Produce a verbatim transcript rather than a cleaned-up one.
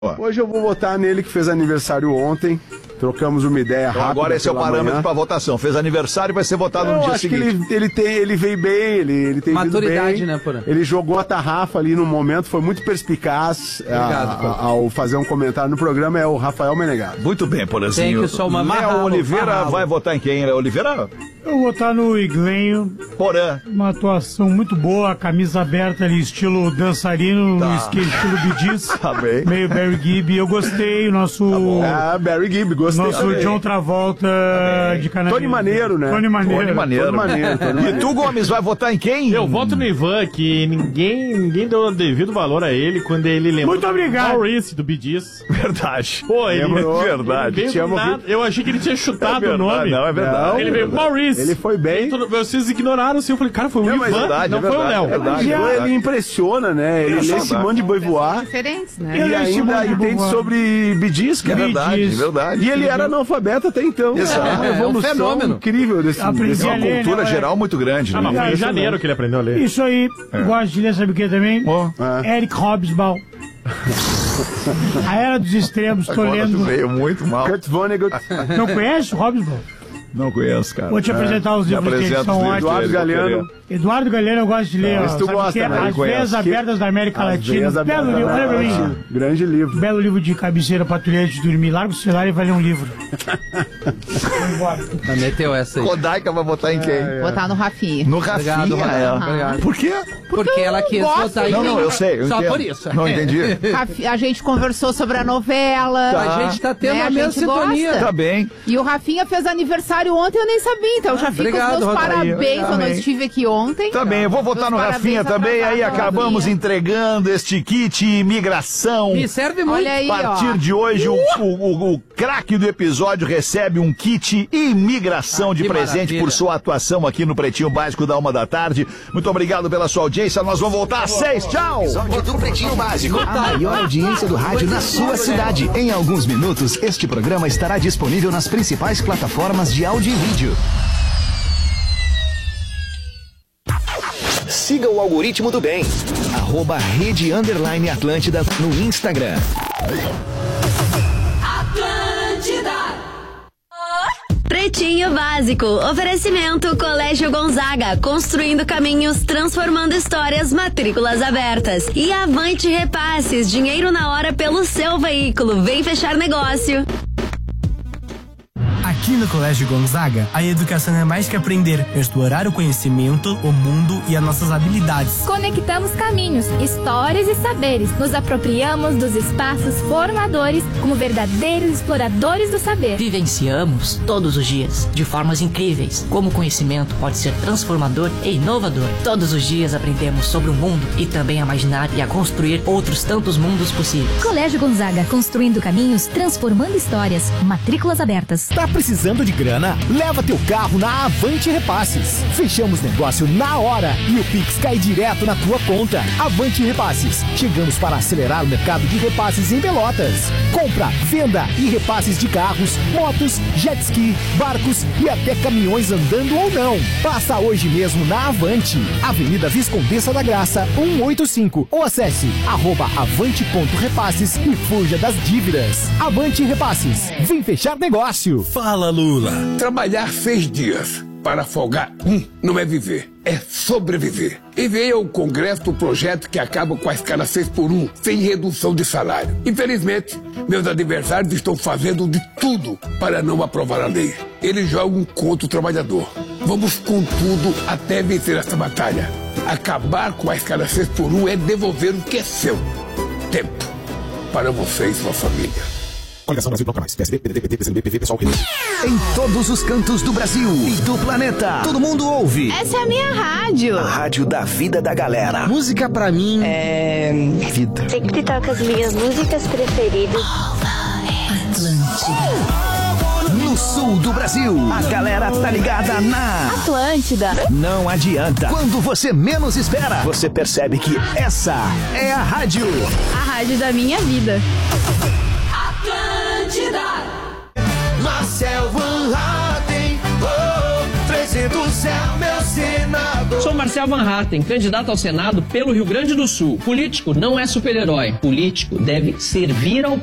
Hoje eu vou votar nele que fez aniversário ontem. Trocamos uma ideia então, rápida. Agora esse é o parâmetro para votação. Fez aniversário e vai ser votado eu no dia acho seguinte. Que ele, ele, tem, ele veio bem, ele, ele tem maturidade, bem. né, Porã? Ele jogou a tarrafa ali no momento, foi muito perspicaz. Obrigado, a, a, ao fazer um comentário no programa. É o Rafael Menegado. Muito bem, Porãzinho. Tem que só uma Léo Oliveira vai votar em quem? Léo Oliveira? Eu vou votar no Iglenho. Porã. Uma atuação muito boa, camisa aberta ali, estilo dançarino, tá. estilo Bidis. Tá bem. Meio Barry Gibb. Eu gostei, o nosso... Tá ah, Barry Gibb, gostei. Nosso também. John Travolta tá de Canadá. Tony Maneiro, né? Tony Maneiro. Tony Maneiro. Tony Maneiro, Tony Maneiro. E tu, Gomes, vai votar em quem? Eu voto no Ivan, que ninguém, ninguém deu devido valor a ele quando ele lembrou. Muito obrigado. Maurice, do Bee Gees. Verdade. Pô, ele Lembrou, verdade. Ele veio do nada. Eu achei que ele tinha chutado é o nome. Não, é verdade. Não, ele veio Maurice. Ele foi bem. Vocês ignoraram assim. Eu falei, cara, foi o não, Ivan, é verdade, não é foi verdade, o Léo. é verdade, Ele, é verdade. ele impressiona, né? Ele lê Simone de Beauvoir. Diferentes, né? E Ele é ainda Simone de entende Beauvoir. sobre bidis, É cara. verdade, é verdade. E ele era analfabeto até então. Exato. É uma É, é um evolução fenômeno. incrível desse, Aprendi desse É uma a ler, cultura né, geral muito grande, Ah, né? mas foi em Isso janeiro mesmo. que ele aprendeu a ler. Isso aí, gosto de ler, sabe o que também? Ó. É. Eric Hobsbawm. A Era dos Extremos, tô Agora tu lendo. veio muito mal. Kurt Vonnegut. Não conhece o Hobsbawm? Não conheço, cara. Vou te apresentar os Me livros dele, apresenta são os livros ótimos. Eduardo dele, eu Galeano. queria. Eduardo Galeano eu gosto de ler. Esse ó, tu sabe o gosta, que é? né? As Ele conhece. Veias Abertas da América As Latina. Veias Abertas Belo livro, da olha pra América mim. Latina. Grande livro. Belo livro de cabeceira pra tu ler antes de dormir. Larga o celular e vai ler um livro. Vamos embora. Ah, meteu essa aí. Rodaica vai votar em quem? Botar no Rafinha. No Rafinha. Obrigado, Rodaica. é. Obrigado. Por quê? Porque ela quis gosto votar em Não, não, mim. eu sei. Eu Só entendo. por isso. Não entendi. Rafi- A gente conversou sobre a novela. A gente tá tendo Né, a a mesma gente sintonia. gosta. Tá bem. E o Rafinha fez aniversário ontem, eu nem sabia. Então já fico obrigado, os meus Rodaí. parabéns. Eu não Amém. estive aqui ontem. Tá bem, eu vou votar no Meus Rafinha parabéns também. Aí atrasados, acabamos Rafinha. entregando este kit imigração. Me serve muito. Olha aí, A partir ó. de hoje, o, o, o, o craque do episódio recebe um kit imigração Ah, de que presente maravilha. por sua atuação aqui no Pretinho Básico da Uma da Tarde. Muito obrigado pela sua audiência. Nós vamos voltar às seis. Tchau! Episódio do Pretinho Básico, a maior audiência do rádio na sua cidade. Em alguns minutos, este programa estará disponível nas principais plataformas de áudio e vídeo. Siga o algoritmo do bem. Arroba Rede Underline Atlântida no Instagram. Pretinho Básico, oferecimento Colégio Gonzaga, construindo caminhos, transformando histórias, matrículas abertas. E Avante Repasses, dinheiro na hora pelo seu veículo, vem fechar negócio. Aqui no Colégio Gonzaga, a educação é mais que aprender, é explorar o conhecimento, o mundo e as nossas habilidades. Conectamos caminhos, histórias e saberes. Nos apropriamos dos espaços formadores como verdadeiros exploradores do saber. Vivenciamos todos os dias, de formas incríveis, como o conhecimento pode ser transformador e inovador. Todos os dias aprendemos sobre o mundo e também a imaginar e a construir outros tantos mundos possíveis. Colégio Gonzaga, construindo caminhos, transformando histórias. Matrículas abertas. Tá precisando de grana? Leva teu carro na Avante Repasses. Fechamos negócio na hora e o Pix cai direto na tua conta. Avante Repasses. Chegamos para acelerar o mercado de repasses em Pelotas. Compra, venda e repasses de carros, motos, jet ski, barcos e até caminhões andando ou não. Passa hoje mesmo na Avante. Avenida Viscondessa da Graça, cento e oitenta e cinco. Ou acesse arroba avante ponto repasses e fuja das dívidas. Avante Repasses. Vem fechar negócio. Fala, Lula. Trabalhar seis dias para folgar um não é viver, é sobreviver. Enviei ao Congresso o projeto que acaba com a escala seis por um, sem redução de salário. Infelizmente, meus adversários estão fazendo de tudo para não aprovar a lei. Eles jogam contra o trabalhador. Vamos com tudo até vencer essa batalha. Acabar com a escala seis por um é devolver o que é seu. Tempo para você e sua família. Coligação Brasil Bloco Mais, P S D, P D T, P T, P C B, P V, Pessoal, P D. Em todos os cantos do Brasil e do planeta, todo mundo ouve. Essa é a minha rádio. A rádio da vida da galera. Música pra mim é vida. Sempre toca as minhas músicas preferidas. Atlântida. No sul do Brasil, a galera tá ligada na Atlântida. Não adianta. Quando você menos espera, você percebe que essa é a rádio. A rádio da minha vida. Atlântida. Marcel Van Hatten, oh, trezentos é o meu sinal. Sou Marcel Van Hatten, candidato ao Senado pelo Rio Grande do Sul. Político não é super-herói. Político deve servir ao